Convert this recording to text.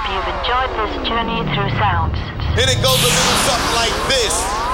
you've enjoyed this journey through sounds. And it goes a little something like this.